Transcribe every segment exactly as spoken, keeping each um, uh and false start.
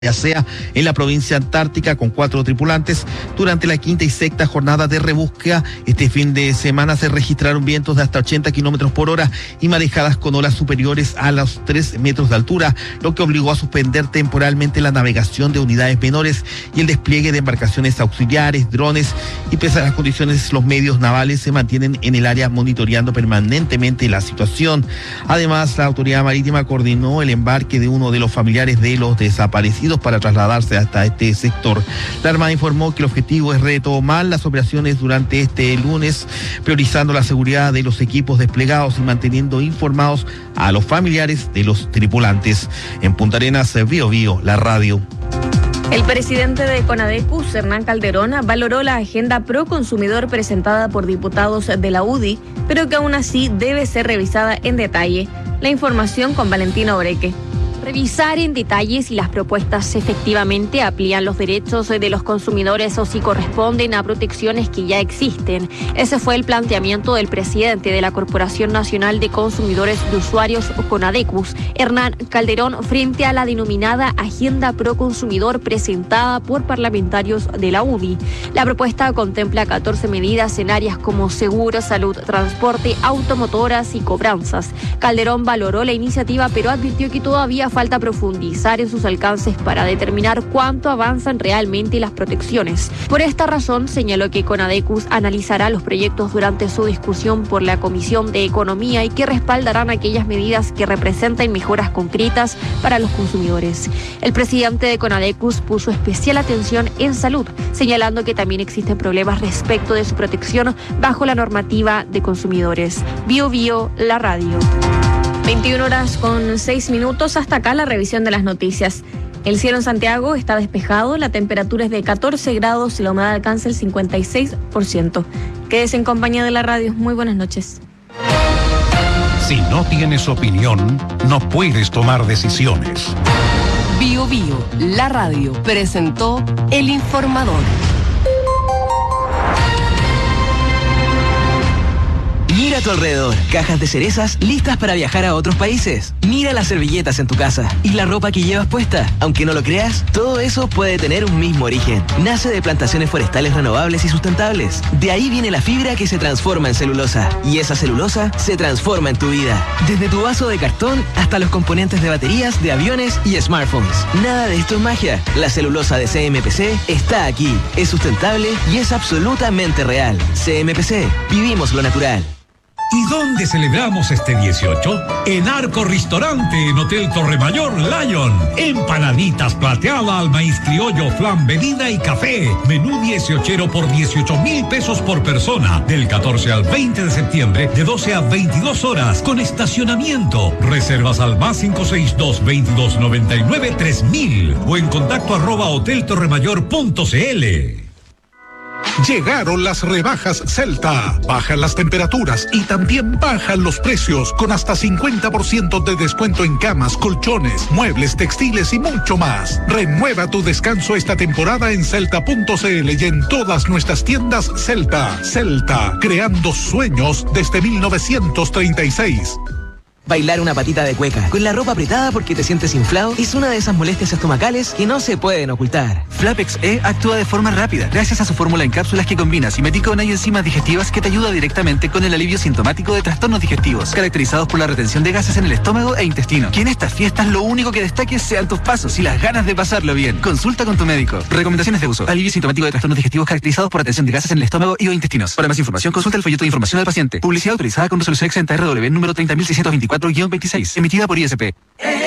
ya sea en la provincia antártica con cuatro tripulantes. Durante la quinta y sexta jornada de rebúsqueda este fin de semana se registraron vientos de hasta ochenta kilómetros por hora y marejadas con olas superiores a los tres metros de altura, lo que obligó a suspender temporalmente la navegación de unidades menores y el despliegue de embarcaciones auxiliares, drones, y pese a las condiciones los medios navales se mantienen en el área monitoreando permanentemente la situación. Además, la autoridad marítima coordinó el embarque de uno de los familiares de los desaparecidos para trasladarse hasta este sector. La Armada informó que el objetivo es retomar las operaciones durante este lunes, priorizando la seguridad de los equipos desplegados y manteniendo informados a los familiares de los tripulantes. En Punta Arenas, Bío Bío, la radio. El presidente de CONADECUS, Hernán Calderón, valoró la agenda pro consumidor presentada por diputados de la U D I, pero que aún así debe ser revisada en detalle. La información con Valentina Oreque. Revisar en detalle si las propuestas efectivamente amplían los derechos de los consumidores o si corresponden a protecciones que ya existen. Ese fue el planteamiento del presidente de la Corporación Nacional de Consumidores de Usuarios, CONADECUS, Hernán Calderón, frente a la denominada Agenda Pro Consumidor presentada por parlamentarios de la U D I. La propuesta contempla catorce medidas en áreas como seguro, salud, transporte, automotoras y cobranzas. Calderón valoró la iniciativa, pero advirtió que todavía falta profundizar en sus alcances para determinar cuánto avanzan realmente las protecciones. Por esta razón, señaló que CONADECUS analizará los proyectos durante su discusión por la Comisión de Economía y que respaldarán aquellas medidas que representen mejoras concretas para los consumidores. El presidente de CONADECUS puso especial atención en salud, señalando que también existen problemas respecto de su protección bajo la normativa de consumidores. Bío Bío, la radio. veintiuna horas con seis minutos, hasta acá la revisión de las noticias. El cielo en Santiago está despejado, la temperatura es de catorce grados y la humedad alcanza el cincuenta y seis por ciento. Quédese en compañía de la radio. Muy buenas noches. Si no tienes opinión, no puedes tomar decisiones. Bío Bío, la radio, presentó El Informador. Mira a tu alrededor, cajas de cerezas listas para viajar a otros países. Mira las servilletas en tu casa y la ropa que llevas puesta. Aunque no lo creas, todo eso puede tener un mismo origen. Nace de plantaciones forestales renovables y sustentables. De ahí viene la fibra que se transforma en celulosa. Y esa celulosa se transforma en tu vida. Desde tu vaso de cartón hasta los componentes de baterías, de aviones y smartphones. Nada de esto es magia. La celulosa de C M P C está aquí. Es sustentable y es absolutamente real. C M P C, vivimos lo natural. ¿Y dónde celebramos este dieciocho? En Arco Ristorante, en Hotel Torremayor Lion. Empanaditas plateada al maíz criollo, flan, bebida y café. Menú dieciochero por dieciocho mil pesos por persona. Del catorce al veinte de septiembre, de doce a veintidós horas, con estacionamiento. Reservas al más cinco seis dos, veintidós noventa y nueve, tres mil o en contacto arroba hotel torremayor punto cl. Llegaron las rebajas Celta. Bajan las temperaturas y también bajan los precios, con hasta cincuenta por ciento de descuento en camas, colchones, muebles, textiles y mucho más. Renueva tu descanso esta temporada en celta punto cl y en todas nuestras tiendas Celta. Celta, creando sueños desde mil novecientos treinta y seis. Bailar una patita de cueca con la ropa apretada porque te sientes inflado es una de esas molestias estomacales que no se pueden ocultar. Flapex E actúa de forma rápida gracias a su fórmula en cápsulas que combina simeticona y enzimas digestivas que te ayuda directamente con el alivio sintomático de trastornos digestivos, caracterizados por la retención de gases en el estómago e intestino. Que en estas fiestas lo único que destaque sean tus pasos y las ganas de pasarlo bien. Consulta con tu médico. Recomendaciones de uso. Alivio sintomático de trastornos digestivos caracterizados por retención de gases en el estómago y o intestinos. Para más información, consulta el folleto de información al paciente. Publicidad autorizada con resolución exenta R W número treinta mil seiscientos veinticuatro guión veintiséis, emitida por I S P.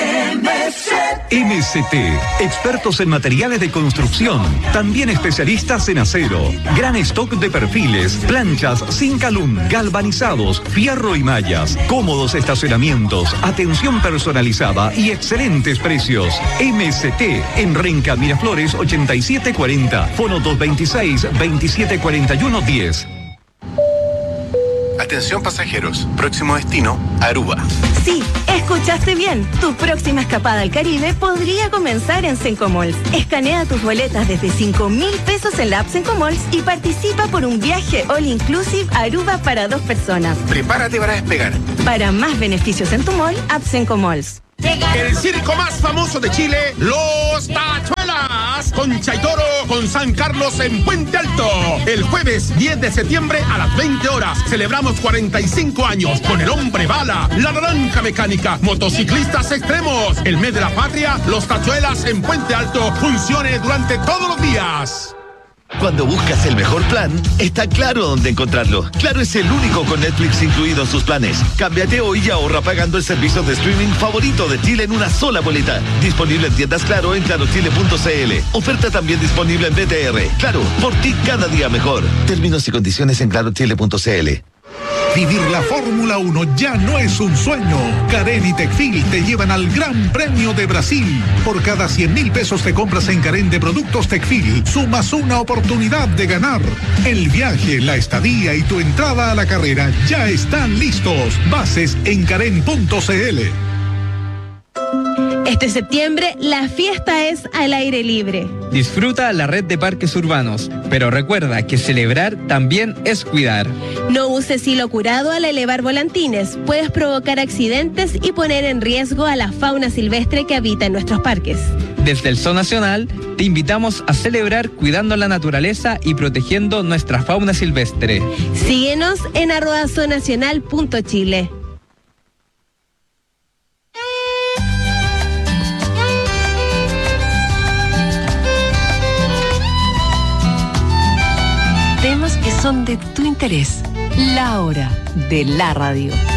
M C T, expertos en materiales de construcción, también especialistas en acero. Gran stock de perfiles, planchas, zinc alum, galvanizados, fierro y mallas, cómodos estacionamientos, atención personalizada y excelentes precios. M C T en Renca Miraflores ochenta y siete cuarenta, fono dos veintiséis, veintisiete cuarenta y uno diez. Atención pasajeros, próximo destino, Aruba. Sí, escuchaste bien. Tu próxima escapada al Caribe podría comenzar en Sencomalls. Escanea tus boletas desde cinco mil pesos en la app Sencomalls y participa por un viaje all inclusive a Aruba para dos personas. Prepárate para despegar. Para más beneficios en tu mall, app Sencomalls. El circo más famoso de Chile, Los Tachuelas, con Chaitoro, con San Carlos en Puente Alto. El jueves diez de septiembre a las veinte horas celebramos cuarenta y cinco años con el Hombre Bala, la Naranja Mecánica, motociclistas extremos. El mes de la patria, Los Tachuelas en Puente Alto, funcione durante todos los días. Cuando buscas el mejor plan, está Claro dónde encontrarlo. Claro es el único con Netflix incluido en sus planes. Cámbiate hoy y ahorra pagando el servicio de streaming favorito de Chile en una sola boleta. Disponible en tiendas Claro en claro chile punto c l. Oferta también disponible en B T R. Claro, por ti cada día mejor. Términos y condiciones en claro chile punto c l. Vivir la Fórmula uno ya no es un sueño. Carén y Tecfil te llevan al Gran Premio de Brasil. Por cada cien mil pesos de compras en Carén de productos Tecfil, sumas una oportunidad de ganar. El viaje, la estadía y tu entrada a la carrera ya están listos. Bases en carén punto c l. Este septiembre, la fiesta es al aire libre. Disfruta la red de parques urbanos, pero recuerda que celebrar también es cuidar. No uses hilo curado al elevar volantines. Puedes provocar accidentes y poner en riesgo a la fauna silvestre que habita en nuestros parques. Desde el Zoo Nacional, te invitamos a celebrar cuidando la naturaleza y protegiendo nuestra fauna silvestre. Síguenos en arroba zoonacional punto chile. Temas que son de tu interés. La hora de la radio.